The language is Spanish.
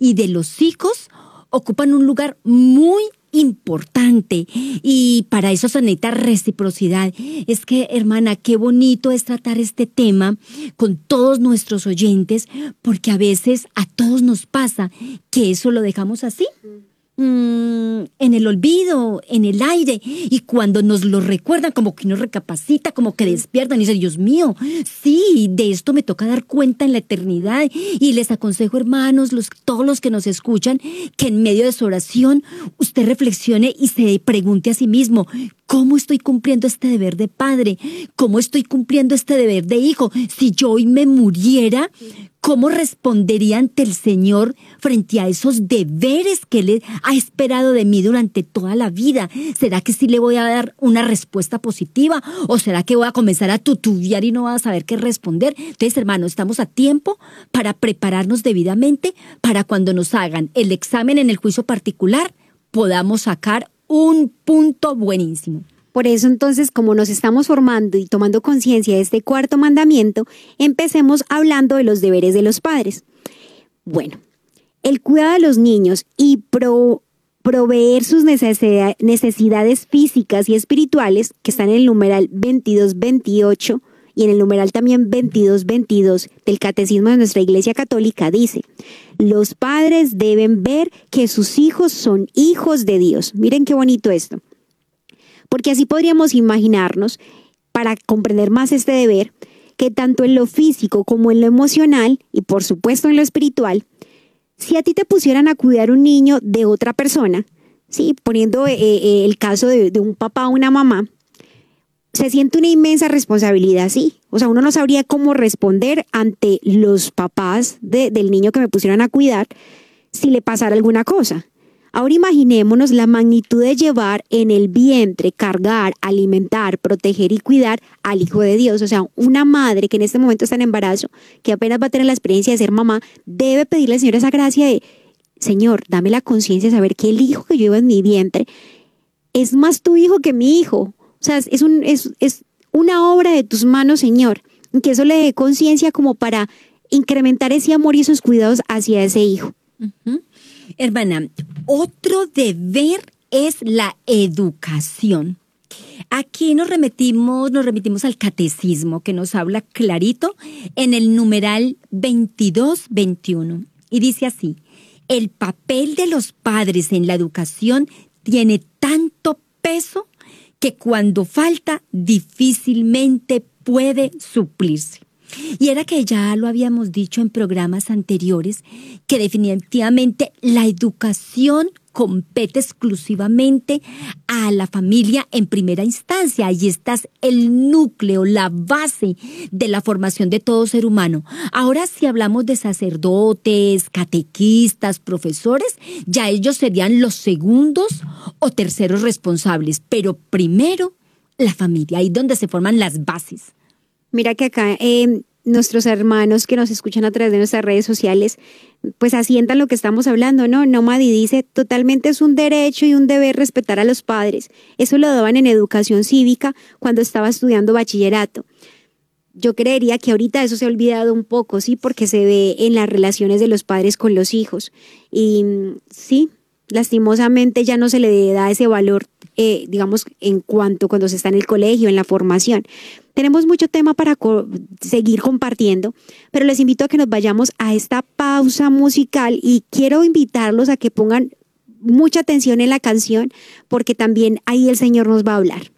y de los hijos ocupan un lugar muy importante, y para eso se necesita reciprocidad. Es que, hermana, qué bonito es tratar este tema con todos nuestros oyentes, porque a veces a todos nos pasa que eso lo dejamos así, en el olvido, en el aire, y cuando nos lo recuerdan, como que nos recapacita, como que despiertan y dicen, Dios mío, sí, de esto me toca dar cuenta en la eternidad. Y les aconsejo, hermanos, todos los que nos escuchan, que en medio de su oración usted reflexione y se pregunte a sí mismo, ¿cómo estoy cumpliendo este deber de padre? ¿Cómo estoy cumpliendo este deber de hijo? Si yo hoy me muriera, ¿cómo respondería ante el Señor frente a esos deberes que Él ha esperado de mí durante toda la vida? ¿Será que sí le voy a dar una respuesta positiva? ¿O será que voy a comenzar a tutubiar y no voy a saber qué responder? Entonces, hermanos, estamos a tiempo para prepararnos debidamente para cuando nos hagan el examen en el juicio particular, podamos sacar un punto buenísimo. Por eso, entonces, como nos estamos formando y tomando conciencia de este cuarto mandamiento, empecemos hablando de los deberes de los padres. Bueno, el cuidado de los niños y proveer sus necesidades físicas y espirituales, que están en el numeral 2228 y en el numeral también 2222 del Catecismo de nuestra Iglesia Católica, dice: los padres deben ver que sus hijos son hijos de Dios. Miren qué bonito esto. Porque así podríamos imaginarnos, para comprender más este deber, que tanto en lo físico como en lo emocional, y por supuesto en lo espiritual, si a ti te pusieran a cuidar un niño de otra persona, ¿sí? Poniendo el caso de un papá o una mamá, se siente una inmensa responsabilidad, ¿sí? O sea, uno no sabría cómo responder ante los papás del niño que me pusieran a cuidar si le pasara alguna cosa. Ahora imaginémonos la magnitud de llevar en el vientre, cargar, alimentar, proteger y cuidar al Hijo de Dios. O sea, una madre que en este momento está en embarazo, que apenas va a tener la experiencia de ser mamá, debe pedirle al Señor esa gracia de: Señor, dame la conciencia de saber que el hijo que yo llevo en mi vientre es más tu hijo que mi hijo. O sea, es una obra de tus manos, Señor. Y que eso le dé conciencia como para incrementar ese amor y esos cuidados hacia ese hijo. Uh-huh. Hermana, otro deber es la educación. Aquí nos remitimos al catecismo, que nos habla clarito en el numeral 2221. Y dice así: el papel de los padres en la educación tiene tanto peso que cuando falta difícilmente puede suplirse. Y era que ya lo habíamos dicho en programas anteriores, que definitivamente la educación compete exclusivamente a la familia en primera instancia. Ahí está el núcleo, la base de la formación de todo ser humano. Ahora, si hablamos de sacerdotes, catequistas, profesores, ya ellos serían los segundos o terceros responsables. Pero primero, la familia, ahí donde se forman las bases. Mira que acá nuestros hermanos que nos escuchan a través de nuestras redes sociales, pues asientan lo que estamos hablando, ¿no? Nómadi dice: totalmente es un derecho y un deber respetar a los padres. Eso lo daban en educación cívica cuando estaba estudiando bachillerato. Yo creería que ahorita eso se ha olvidado un poco, ¿sí? Porque se ve en las relaciones de los padres con los hijos. Y sí, lastimosamente ya no se le da ese valor, digamos, en cuanto cuando se está en el colegio, en la formación. Tenemos mucho tema para seguir compartiendo, pero les invito a que nos vayamos a esta pausa musical y quiero invitarlos a que pongan mucha atención en la canción, porque también ahí el Señor nos va a hablar.